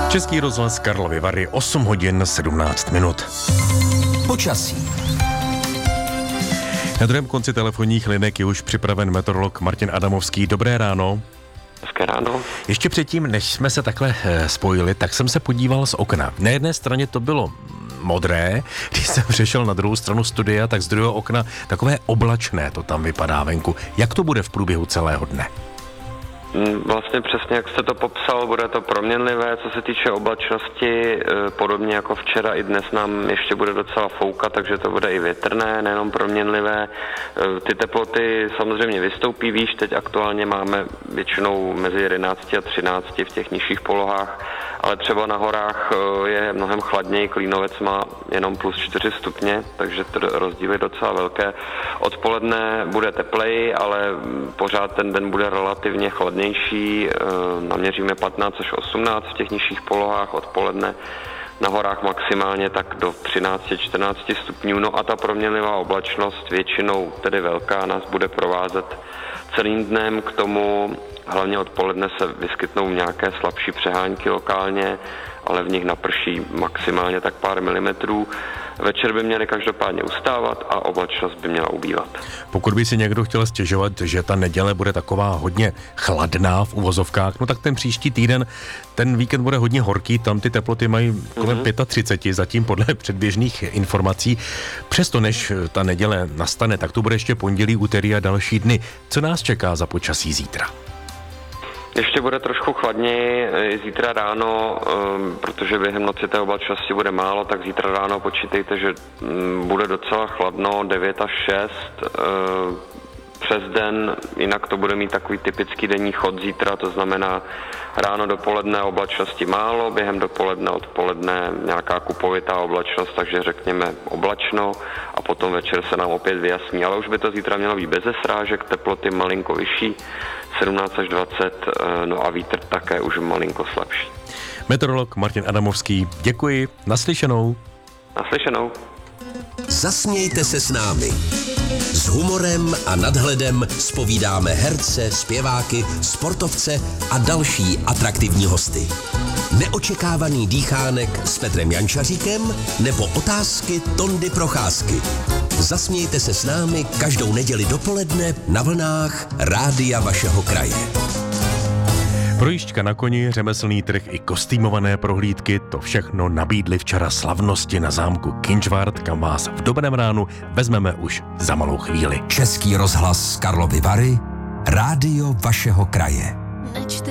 Český rozhlas Karlovy Vary, 8 hodin 17 minut. Počasí. Na druhém konci telefonních linek je už připraven meteorolog Martin Adamovský. Dobré ráno. Hezké ráno. Ještě předtím, než jsme se takhle spojili, tak jsem se podíval z okna. Na jedné straně to bylo modré, když jsem přešel na druhou stranu studia, tak z druhého okna takové oblačné to tam vypadá venku. Jak to bude v průběhu celého dne? Vlastně přesně, jak jste to popsal, bude to proměnlivé, co se týče oblačnosti, podobně jako včera, i dnes nám ještě bude docela foukat, takže to bude i větrné, nejenom proměnlivé. Ty teploty samozřejmě vystoupí výš, teď aktuálně máme většinou mezi 11 a 13 v těch nižších polohách, ale třeba na horách je mnohem chladněji, Klínovec má jenom plus 4 stupně, takže to rozdíl je docela velké. Odpoledne bude tepleji, ale pořád ten den bude relativně chladnější, naměříme 15 až 18 v těch nižších polohách, odpoledne na horách maximálně tak do 13-14 stupňů, no a ta proměnlivá oblačnost většinou tedy velká nás bude provázet celým dnem, k tomu hlavně odpoledne se vyskytnou nějaké slabší přehánky lokálně, ale v nich naprší maximálně tak pár milimetrů. Večer by měly každopádně ustávat a oblačnost by měla ubývat. Pokud by si někdo chtěl stěžovat, že ta neděle bude taková hodně chladná v uvozovkách, no tak ten příští týden, ten víkend bude hodně horký, tam ty teploty mají kolem 35, zatím podle předběžných informací. Přesto než ta neděle nastane, tak to bude ještě pondělí, úterý a další dny. Co nás čeká za počasí zítra? Ještě bude trošku chladněji zítra ráno, protože během noci té oblačnosti bude málo, tak zítra ráno počítejte, že bude docela chladno, 9 až 6 přes den, jinak to bude mít takový typický denní chod zítra, to znamená ráno, dopoledne oblačnosti málo, během dopoledne, odpoledne nějaká kupovitá oblačnost, takže řekněme oblačno a potom večer se nám opět vyjasní, ale už by to zítra mělo být beze srážek, teploty malinko vyšší, 17 až 20, no a vítr také už malinko slabší. Meteorolog Martin Adamovský, děkuji, naslyšenou. Naslyšenou. Zasmějte se s námi. S humorem a nadhledem zpovídáme herce, zpěváky, sportovce a další atraktivní hosty. Neočekávaný dýchánek s Petrem Jančaříkem nebo otázky Tondy Procházky. Zasmějte se s námi každou neděli dopoledne na vlnách Rádia vašeho kraje. Projížďka na koni, řemeslný trh i kostýmované prohlídky, to všechno nabídly včera slavnosti na zámku Kynžvart, kam vás v dobrém ránu vezmeme už za malou chvíli. Český rozhlas Karlovy Vary, rádio vašeho kraje.